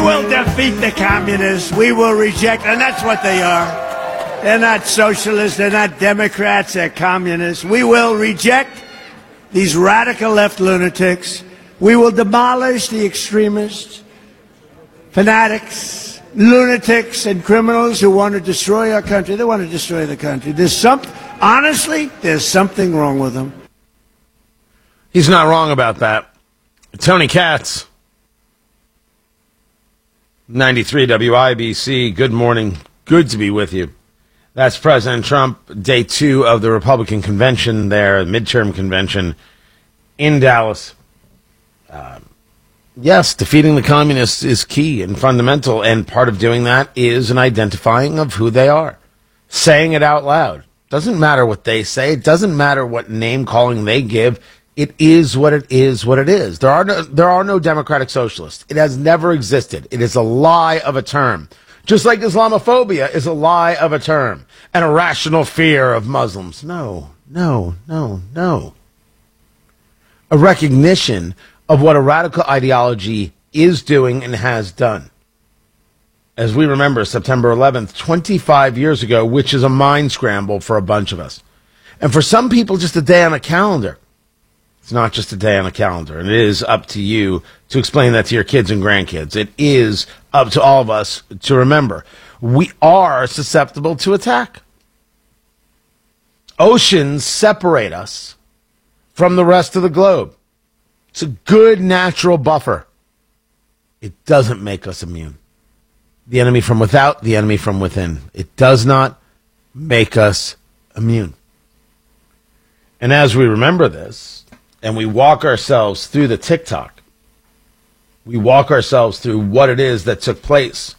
will defeat the communists. We will reject, and that's what they are. They're not socialists. They're not Democrats. They're communists. We will reject these radical left lunatics. We will demolish the extremists, fanatics, lunatics, and criminals who want to destroy our country. They want to destroy the country. Honestly, there's something wrong with them. He's not wrong about that. Tony Katz, 93 WIBC. Good morning. Good to be with you. That's President Trump, day 2 of the Republican convention there, midterm convention in Dallas. Yes, defeating the communists is key and fundamental, and part of doing that is an identifying of who they are. Saying it out loud. Doesn't matter what they say. It doesn't matter what name calling they give. It is what it is what it is. There are no democratic socialists. It has never existed. It is a lie of a term. Just like Islamophobia is a lie of a term. An irrational fear of Muslims. No. A recognition of what a radical ideology is doing and has done. As we remember, September 11th, 25 years ago, which is a mind scramble for a bunch of us. And for some people, just a day on a calendar. It's not just a day on a calendar. And it is up to you to explain that to your kids and grandkids. It is up to all of us to remember. We are susceptible to attack. Oceans separate us from the rest of the globe. It's a good natural buffer. It doesn't make us immune. The enemy from without, the enemy from within. It does not make us immune. And as we remember this, and we walk ourselves through the TikTok, we walk ourselves through what it is that took place.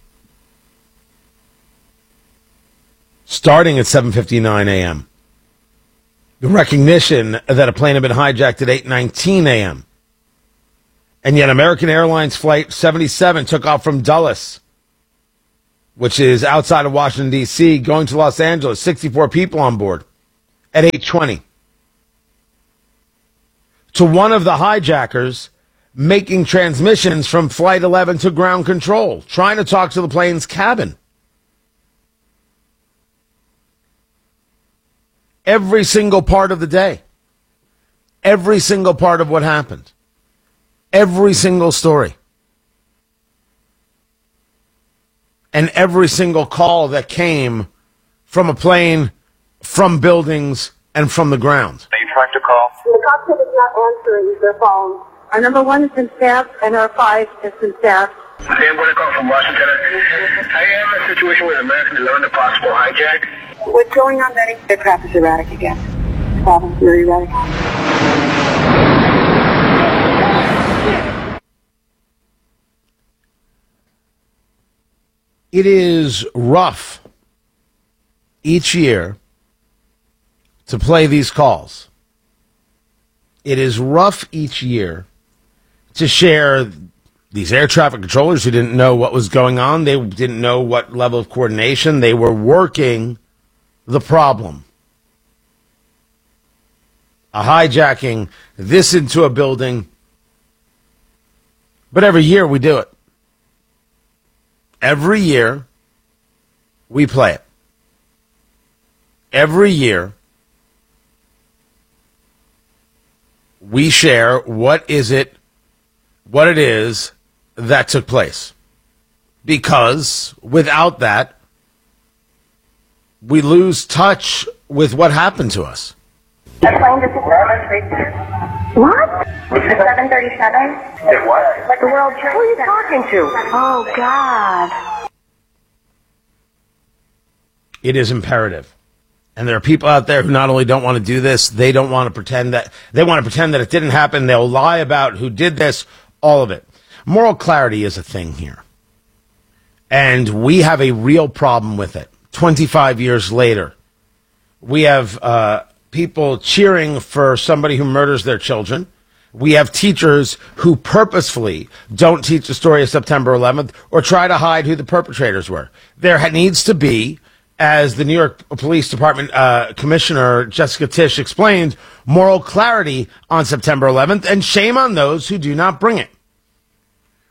Starting at 7:59 a.m., the recognition that a plane had been hijacked at 8:19 a.m., and yet American Airlines Flight 77 took off from Dulles, which is outside of Washington, D.C., going to Los Angeles, 64 people on board, at 8:20. To one of the hijackers making transmissions from Flight 11 to ground control, trying to talk to the plane's cabin. Every single part of the day. Every single part of what happened. Every single story. And every single call that came from a plane, from buildings, and from the ground. Are you trying to call? The cockpit is not answering their phone. Our number 1 has been staffed, and our 5 has been staffed. Hey, I'm going to call from Washington. I have a situation with American 11, a possible hijack. What's going on, Betty? The crap is erratic again. Problems very erratic. It is rough each year to play these calls. It is rough each year to share these air traffic controllers who didn't know what was going on. They didn't know what level of coordination. They were working the problem. A hijacking this into a building. But every year we do it. Every year we play it. Every year we share what it is that took place. Because without that, we lose touch with what happened to us. That plane just what? 737? It what? Like the World Trade Center. Who are you talking to? Oh, God. It is imperative. And there are people out there who not only don't want to do this, they don't want to pretend that it didn't happen. They'll lie about who did this, all of it. Moral clarity is a thing here. And we have a real problem with it. 25 years later, we have people cheering for somebody who murders their children. We have teachers who purposefully don't teach the story of September 11th or try to hide who the perpetrators were. There needs to be, as the New York Police Department Commissioner Jessica Tisch explained, moral clarity on September 11th, and shame on those who do not bring it.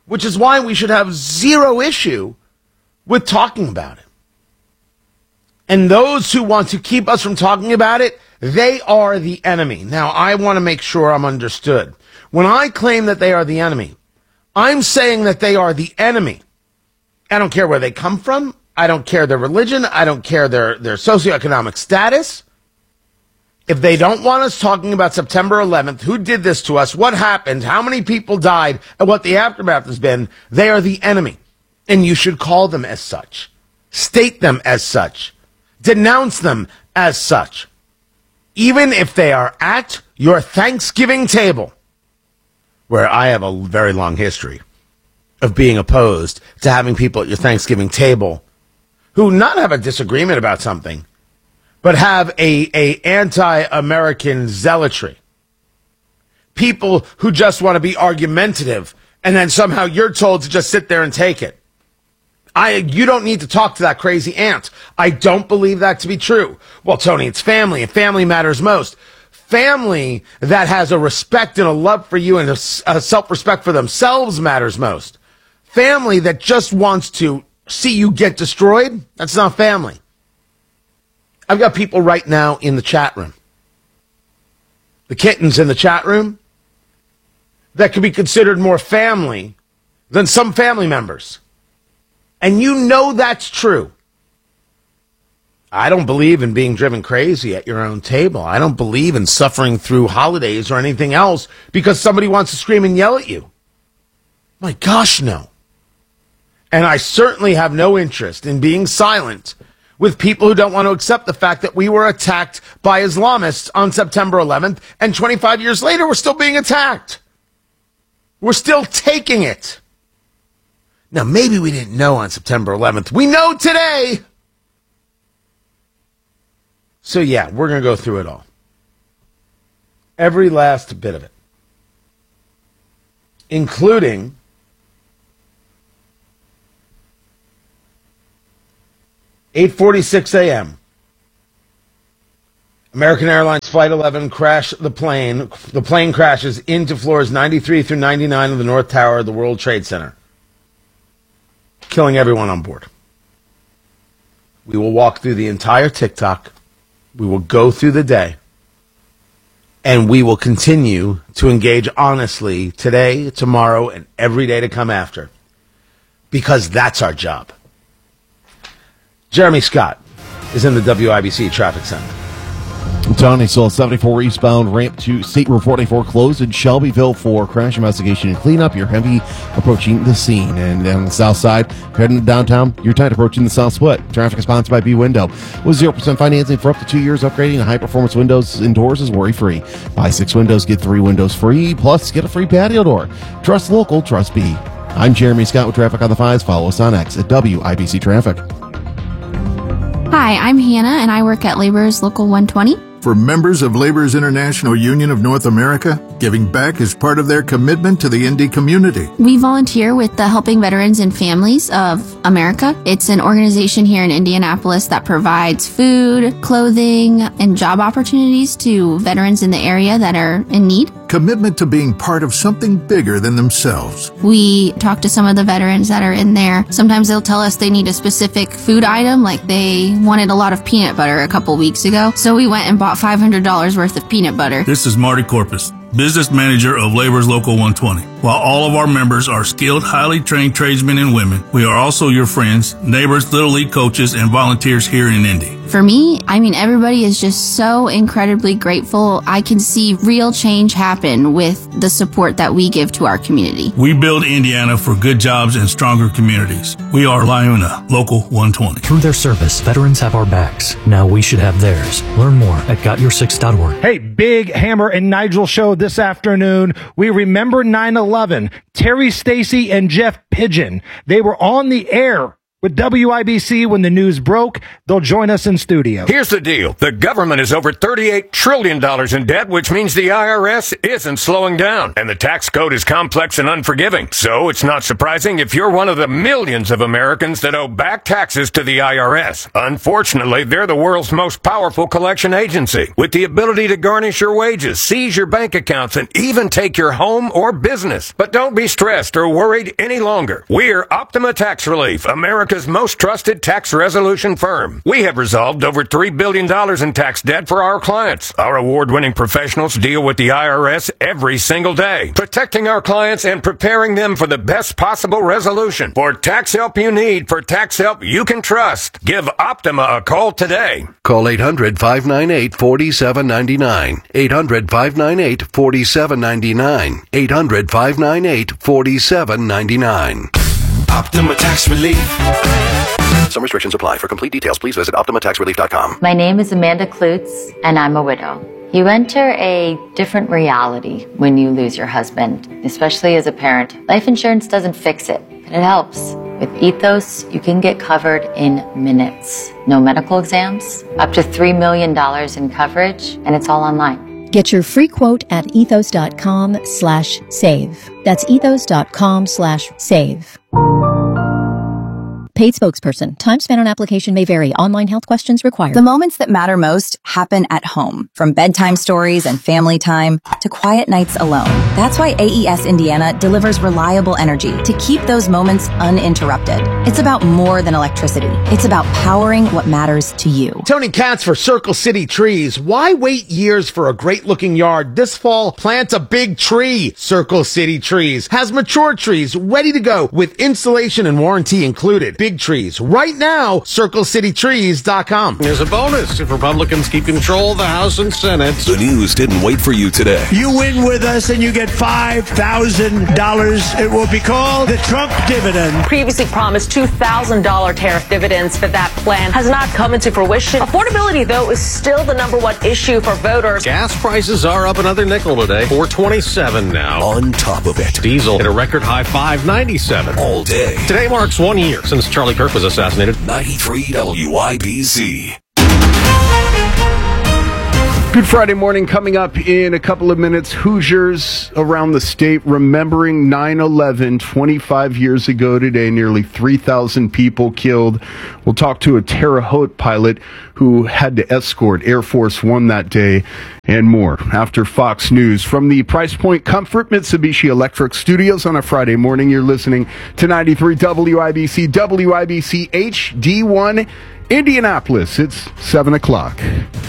which is why we should have zero issue with talking about it. And those who want to keep us from talking about it, they are the enemy. Now, I want to make sure I'm understood. When I claim that they are the enemy, I'm saying that they are the enemy. I don't care where they come from. I don't care their religion. I don't care their socioeconomic status. If they don't want us talking about September 11th, who did this to us, what happened, how many people died, and what the aftermath has been, they are the enemy. And you should call them as such. State them as such. Denounce them as such. Even if they are at your Thanksgiving table, where I have a very long history of being opposed to having people at your Thanksgiving table who not have a disagreement about something, but have a anti-American zealotry. People who just want to be argumentative, and then somehow you're told to just sit there and take it. You don't need to talk to that crazy aunt. I don't believe that to be true. Well, Tony, it's family, and family matters most. Family that has a respect and a love for you and a self-respect for themselves matters most. Family that just wants to see you get destroyed, that's not family. I've got people right now in the chat room, the kittens in the chat room, that could be considered more family than some family members. And you know that's true. I don't believe in being driven crazy at your own table. I don't believe in suffering through holidays or anything else because somebody wants to scream and yell at you. My gosh, no. And I certainly have no interest in being silent with people who don't want to accept the fact that we were attacked by Islamists on September 11th, and 25 years later, we're still being attacked. We're still taking it. Now, maybe we didn't know on September 11th. We know today. So, yeah, we're going to go through it all. Every last bit of it. Including (8:46 a.m.) American Airlines Flight 11 crashed the plane. The plane crashes into floors 93 through 99 of the North Tower of the World Trade Center, killing everyone on board. We will walk through the entire TikTok. We will go through the day. And we will continue to engage honestly today, tomorrow, and every day to come after. Because that's our job. Jeremy Scott is in the WIBC Traffic Center. Tony, still 74 eastbound ramp to State Road 44 closed in Shelbyville for crash investigation and cleanup. You're heavy approaching the scene. And on the south side, heading to downtown, you're tight approaching the south split. Traffic is sponsored by B-Window. With 0% financing for up to 2 years, upgrading to high-performance windows indoors is worry-free. Buy 6 windows, get 3 windows free, plus get a free patio door. Trust local, trust B. I'm Jeremy Scott with Traffic on the Fives. Follow us on X at WIBC Traffic. Hi, I'm Hannah, and I work at Laborers Local 120. For members of Laborers International Union of North America, giving back is part of their commitment to the Indy community. We volunteer with the Helping Veterans and Families of America. It's an organization here in Indianapolis that provides food, clothing, and job opportunities to veterans in the area that are in need. Commitment to being part of something bigger than themselves. We talk to some of the veterans that are in there. Sometimes they'll tell us they need a specific food item, like they wanted a lot of peanut butter a couple weeks ago. So we went and bought $500 worth of peanut butter. This is Marty Corpus, business manager of Laborers Local 120. While all of our members are skilled, highly trained tradesmen and women, we are also your friends, neighbors, Little League coaches, and volunteers here in Indy. For me, everybody is just so incredibly grateful. I can see real change happen with the support that we give to our community. We build Indiana for good jobs and stronger communities. We are LIUNA Local 120. Through their service, veterans have our backs. Now we should have theirs. Learn more at GotYour6.org. Hey, Big Hammer and Nigel show this afternoon. We remember 9/11. Terry Stacy and Jeff Pigeon. They were on the air with WIBC when the news broke. They'll join us in studio. Here's the deal. The government is over $38 trillion in debt, which means the IRS isn't slowing down. And the tax code is complex and unforgiving. So it's not surprising if you're one of the millions of Americans that owe back taxes to the IRS. Unfortunately, they're the world's most powerful collection agency, with the ability to garnish your wages, seize your bank accounts, and even take your home or business. But don't be stressed or worried any longer. We're Optima Tax Relief, America's most trusted tax resolution firm. We have resolved over $3 billion in tax debt for our clients. Our award-winning professionals deal with the IRS every single day, protecting our clients and preparing them for the best possible resolution. For tax help you need, for tax help you can trust, give Optima a call today. Call 800-598-4799. 800-598-4799. 800-598-4799. Optima Tax Relief. Some restrictions apply. For complete details, please visit OptimaTaxRelief.com. My name is Amanda Klutz, and I'm a widow. You enter a different reality when you lose your husband, especially as a parent. Life insurance doesn't fix it, but it helps. With Ethos, you can get covered in minutes. No medical exams, up to $3 million in coverage, and it's all online. Get your free quote at ethos.com/save. That's ethos.com/save. Paid spokesperson. Time spent on application may vary. Online health questions required. The moments that matter most happen at home. From bedtime stories and family time to quiet nights alone. That's why AES Indiana delivers reliable energy to keep those moments uninterrupted. It's about more than electricity. It's about powering what matters to you. Tony Katz for Circle City Trees. Why wait years for a great-looking yard? This fall, plant a big tree. Circle City Trees has mature trees ready to go with installation and warranty included. Big trees. Right now, CircleCityTrees.com. There's a bonus if Republicans keep control of the House and Senate. The news didn't wait for you today. You win with us and you get $5,000. It will be called the Trump dividend. Previously promised $2,000 tariff dividends, but that plan has not come into fruition. Affordability, though, is still the #1 issue for voters. Gas prices are up another nickel today. $4.27 now. On top of it, diesel hit a record high $5.97 all day. Today marks 1 year since Charlie Kirk was assassinated. 93 WIBC. Good Friday morning coming up in a couple of minutes. Hoosiers around the state remembering 9/11 25 years ago today. Nearly 3,000 people killed. We'll talk to a Terre Haute pilot who had to escort Air Force One that day and more after Fox News. From the Price Point Comfort Mitsubishi Electric Studios on a Friday morning, you're listening to 93 WIBC, WIBC HD1 Indianapolis. It's 7 o'clock.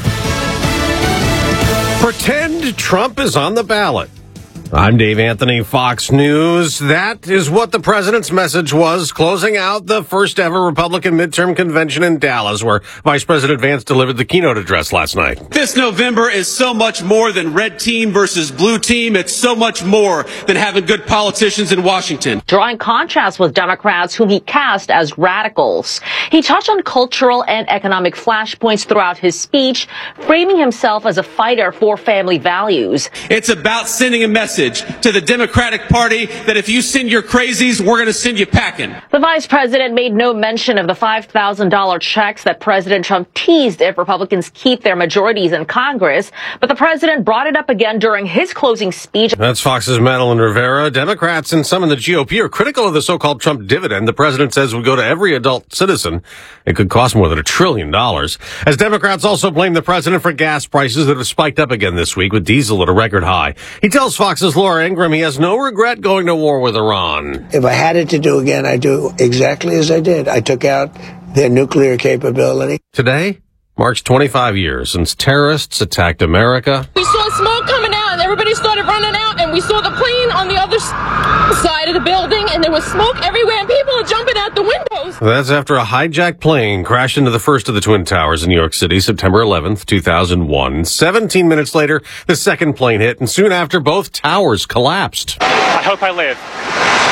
Pretend Trump is on the ballot. I'm Dave Anthony, Fox News. That is what the president's message was, closing out the first ever Republican midterm convention in Dallas, where Vice President Vance delivered the keynote address last night. This November is so much more than red team versus blue team. It's so much more than having good politicians in Washington. Drawing contrast with Democrats whom he cast as radicals. He touched on cultural and economic flashpoints throughout his speech, framing himself as a fighter for family values. It's about sending a message to the Democratic Party that if you send your crazies, we're going to send you packing. The vice president made no mention of the $5,000 checks that President Trump teased if Republicans keep their majorities in Congress, but the president brought it up again during his closing speech. That's Fox's Madeline Rivera. Democrats and some in the GOP are critical of the so-called Trump dividend the president says would go to every adult citizen. It could cost more than $1 trillion. As Democrats also blame the president for gas prices that have spiked up again this week, with diesel at a record high. He tells Fox's Laura Ingraham he has no regret going to war with Iran. If I had it to do again, I'd do exactly as I did. I took out their nuclear capability. Today marks 25 years since terrorists attacked America. We saw smoke coming out and everybody started running out, and we saw the plane on the other side of the building, and there was smoke everywhere and people are jumping out the windows. That's after a hijacked plane crashed into the first of the Twin Towers in New York City, September 11th, 2001. 17 minutes later, the second plane hit, and soon after, both towers collapsed. I hope I live.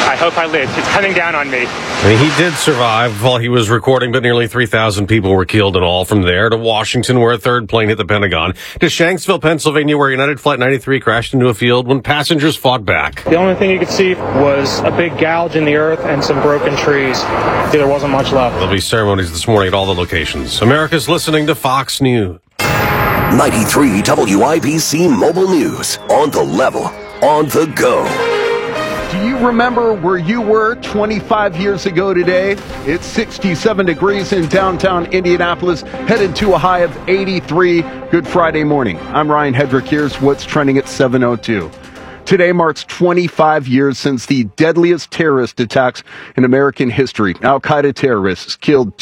I hope I live. It's coming down on me. And he did survive while he was recording, but nearly 3,000 people were killed in all. From there to Washington, where a third plane hit the Pentagon, to Shanksville, Pennsylvania, where United Flight 93 crashed into a field when passengers fought back. The only thing you could see was a big gouge in the earth and some broken trees. There wasn't much left. There'll be ceremonies this morning at all the locations. America's listening to Fox News. 93 WIBC Mobile News. On the level, on the go. Do you remember where you were 25 years ago today? It's 67 degrees in downtown Indianapolis, headed to a high of 83. Good Friday morning. I'm Ryan Hedrick. Here's what's trending at 7:02. Today marks 25 years since the deadliest terrorist attacks in American history. Al-Qaeda terrorists killed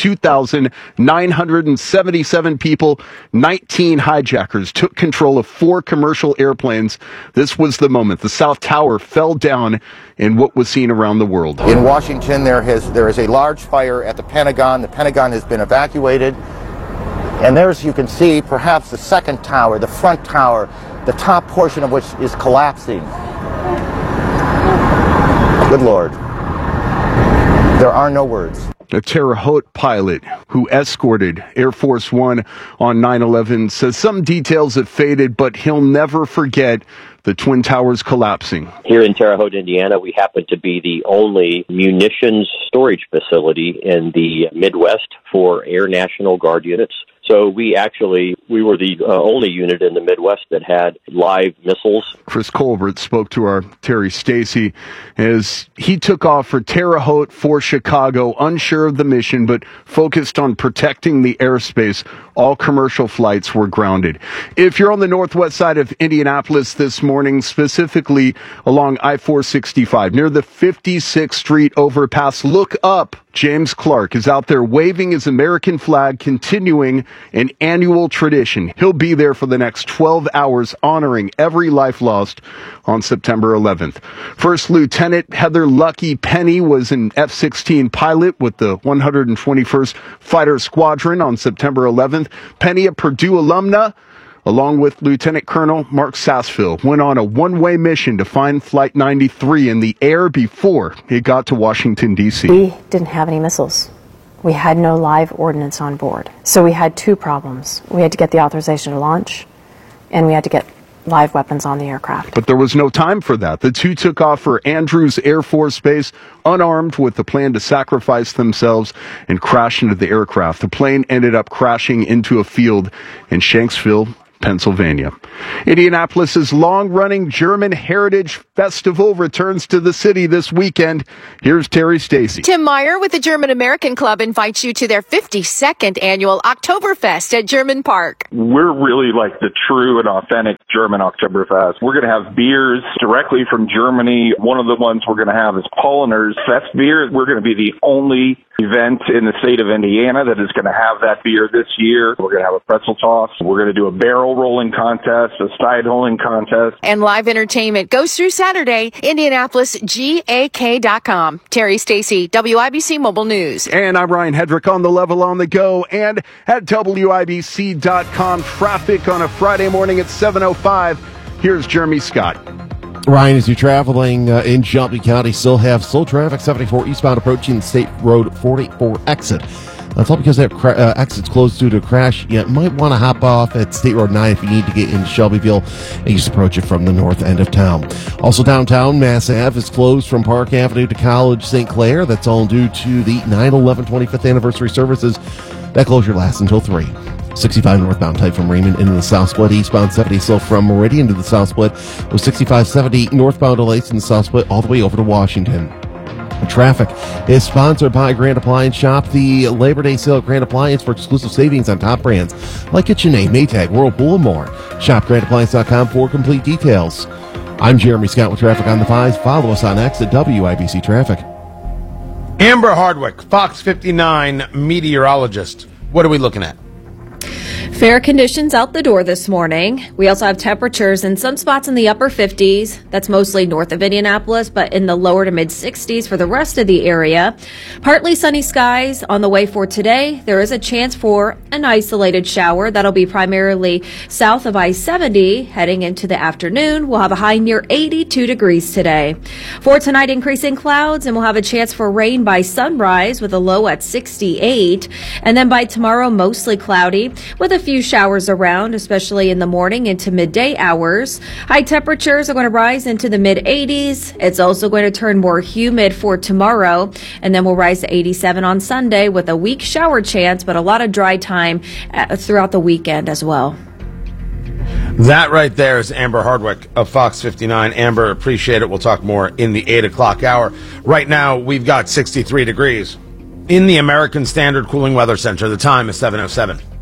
2,977 people. 19 hijackers took control of 4 commercial airplanes. This was the moment the South Tower fell down in what was seen around the world. In Washington, there is a large fire at the Pentagon. The Pentagon has been evacuated. And there, as you can see, perhaps the second tower, the front tower, the top portion of which is collapsing. Good Lord. There are no words. A Terre Haute pilot who escorted Air Force One on 9/11 says some details have faded, but he'll never forget the Twin Towers collapsing. Here in Terre Haute, Indiana, we happen to be the only munitions storage facility in the Midwest for Air National Guard units. So we were the only unit in the Midwest that had live missiles. Chris Colbert spoke to our Terry Stacy as he took off for Terre Haute for Chicago, unsure of the mission, but focused on protecting the airspace. All commercial flights were grounded. If you're on the northwest side of Indianapolis this morning, specifically along I-465, near the 56th Street overpass, look up. James Clark is out there waving his American flag, continuing an annual tradition. He'll be there for the next 12 hours, honoring every life lost on September 11th. First Lieutenant Heather Lucky Penny was an F-16 pilot with the 121st Fighter Squadron on September 11th. Penny, a Purdue alumna, along with Lieutenant Colonel Mark Sassville, went on a one-way mission to find Flight 93 in the air before it got to Washington, D.C. We didn't have any missiles. We had no live ordnance on board. So we had 2 problems. We had to get the authorization to launch, and we had to get live weapons on the aircraft. But there was no time for that. The 2 took off for Andrews Air Force Base, unarmed, with the plan to sacrifice themselves and crash into the aircraft. The plane ended up crashing into a field in Shanksville, Pennsylvania. Indianapolis's long-running German Heritage Festival returns to the city this weekend. Here's Terry Stacy. Tim Meyer with the German American Club invites you to their 52nd annual Oktoberfest at German Park. We're really like the true and authentic German Oktoberfest. We're going to have beers directly from Germany. One of the ones we're going to have is Polliner's Fest beer. We're going to be the only event in the state of Indiana that is going to have that beer this year. We're going to have a pretzel toss. We're going to do a barrel rolling contest, a slide rolling contest. And live entertainment goes through Saturday. IndianapolisGAK.com. Terry Stacy, WIBC Mobile News. And I'm Ryan Hedrick on the level on the go and at WIBC.com. Traffic on a Friday morning at 7:05. Here's Jeremy Scott. Ryan, as you're traveling in Shelby County, still have slow traffic, 74 eastbound approaching State Road 44 exit. That's all because that exit's closed due to a crash. You might want to hop off at State Road 9 if you need to get into Shelbyville and just approach it from the north end of town. Also downtown, Mass Ave is closed from Park Avenue to College St. Clair. That's all due to the 9/11 25th anniversary services. That closure lasts until 3. 65 northbound type from Raymond into the South Split. Eastbound 70 still from Meridian to the South Split. With 65-70 northbound delays in the South Split all the way over to Washington. Traffic is sponsored by Grand Appliance Shop. The Labor Day sale at Grand Appliance for exclusive savings on top brands like KitchenAid, Maytag, Whirlpool, and more. Shop GrandAppliance.com for complete details. I'm Jeremy Scott with traffic on the 5. Follow us on X at WIBC Traffic. Amber Hardwick, Fox 59 meteorologist. What are we looking at? Fair conditions out the door this morning. We also have temperatures in some spots in the upper 50s. That's mostly north of Indianapolis, but in the lower to mid 60s for the rest of the area. Partly sunny skies on the way for today. There is a chance for an isolated shower. That'll be primarily south of I-70 heading into the afternoon. We'll have a high near 82 degrees today. For tonight, increasing clouds, and we'll have a chance for rain by sunrise with a low at 68. And then by tomorrow, mostly cloudy with a few showers around, especially in the morning into midday hours. High temperatures are going to rise into the mid 80s. It's also going to turn more humid for tomorrow, and then we'll rise to 87 on Sunday with a weak shower chance, but a lot of dry time throughout the weekend as well. That right there is Amber Hardwick of Fox 59. Amber, appreciate it. We'll talk more in the 8 o'clock hour. Right now, we've got 63 degrees in the American Standard Cooling Weather Center. The time is 7:07.